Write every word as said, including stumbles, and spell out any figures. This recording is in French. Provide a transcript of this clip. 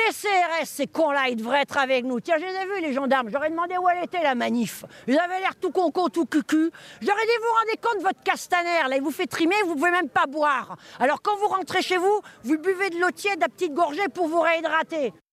Les C R S, ces cons-là, ils devraient être avec nous. Tiens, je les ai vus, les gendarmes. J'aurais demandé où elle était, la manif. Ils avaient l'air tout concon, tout cucu. J'aurais dit, vous vous rendez compte de votre castaner, là, il vous fait trimer, vous pouvez même pas boire. Alors, quand vous rentrez chez vous, vous buvez de l'eau tiède à petite gorgée pour vous réhydrater.